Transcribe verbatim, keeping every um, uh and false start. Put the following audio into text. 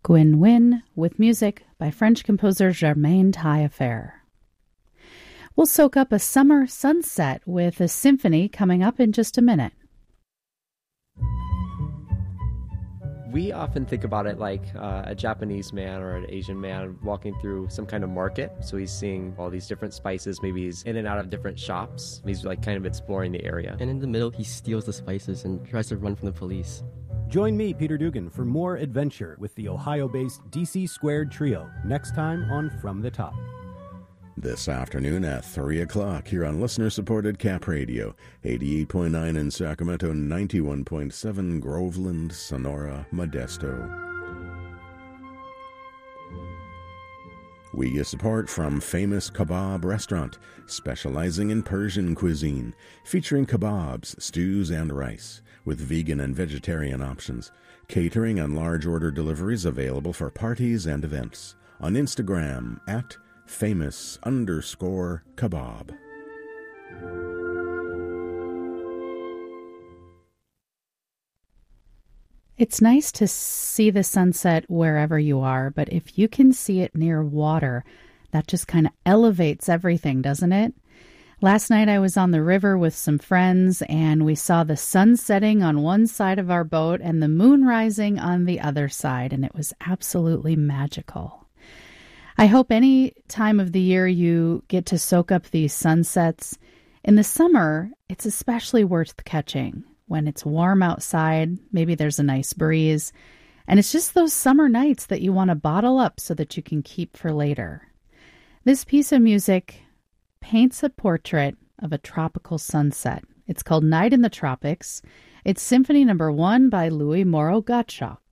Gwyn Wynne with music by French composer Germaine Taillefer. We'll soak up a summer sunset with a symphony coming up in just a minute. We often think about it like uh, a Japanese man or an Asian man walking through some kind of market. So he's seeing all these different spices. Maybe he's in and out of different shops. He's like kind of exploring the area. And in the middle, he steals the spices and tries to run from the police. Join me, Peter Dugan, for more adventure with the Ohio-based D C Squared Trio next time on From the Top. This afternoon at three o'clock here on listener-supported Cap Radio, eighty-eight point nine in Sacramento, ninety-one point seven Groveland, Sonora, Modesto. We get support from Famous Kebab Restaurant, specializing in Persian cuisine, featuring kebabs, stews, and rice, with vegan and vegetarian options. Catering and large order deliveries available for parties and events. On Instagram at famous underscore kebab. It's nice to see the sunset wherever you are, but if you can see it near water, that just kind of elevates everything, doesn't it? Last night I was on the river with some friends, and we saw the sun setting on one side of our boat and the moon rising on the other side, and it was absolutely magical. I hope any time of the year you get to soak up these sunsets. In the summer, it's especially worth catching. When it's warm outside, maybe there's a nice breeze, and it's just those summer nights that you want to bottle up so that you can keep for later. This piece of music paints a portrait of a tropical sunset. It's called Night in the Tropics. It's Symphony Number One by Louis Moreau Gottschalk.